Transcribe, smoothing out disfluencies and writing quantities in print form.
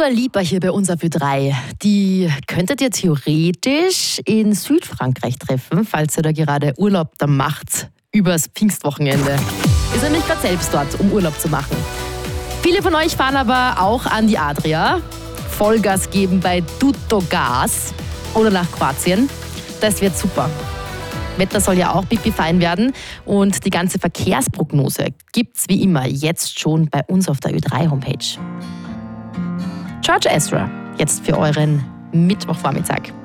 Dua Lipa hier bei uns auf Ö3. Die könntet ihr theoretisch in Südfrankreich treffen, falls ihr da gerade Urlaub da macht, übers Pfingstwochenende. Ist nämlich gerade selbst dort, um Urlaub zu machen. Viele von euch fahren aber auch an die Adria, Vollgas geben bei Tuttogas oder nach Kroatien. Das wird super. Wetter soll ja auch pipi-fein werden und die ganze Verkehrsprognose gibt's wie immer jetzt schon bei uns auf der Ö3-Homepage. George Ezra, jetzt für euren Mittwochvormittag.